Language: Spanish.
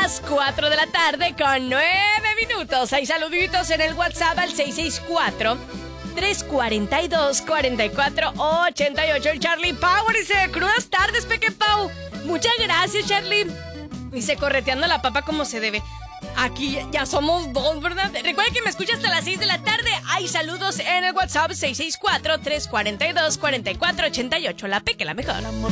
las 4 de la tarde con 9 minutos. Hay saluditos en el WhatsApp al 664-342-4488. El Charlie Power dice, crudas tardes, Peque Pau. Muchas gracias, Charlie. Dice, correteando la papa como se debe. Aquí ya somos dos, ¿verdad? Recuerden que me escucha hasta las 6 de la tarde. Hay saludos en el WhatsApp 664-342-4488. La Peque, la mejor.